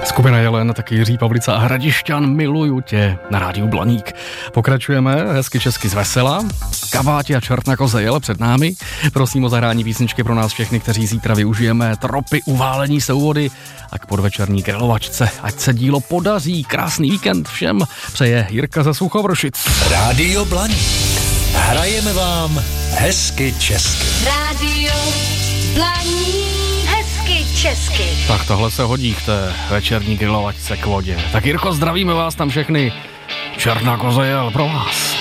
Skupina Jelen, taky Jiří Pavlica a Hradišťan, Miluju tě na rádiu Blaník. Pokračujeme hezky česky z vesela. Kaváti a čert na koze jel před námi. Prosím o zahrání písničky pro nás všechny, kteří zítra využijeme tropy uválení se u vody a k podvečerní grilovačce. Ať se dílo podaří. Krásný víkend všem přeje Jirka ze Suchovršic. Rádio Blaník. Hrajeme vám hezky česky. Rádio Blaník. Česky. Tak tohle se hodí k té večerní grilovačce k vodě. Tak Jirko, zdravíme vás tam všechny. Černá koza jel pro vás.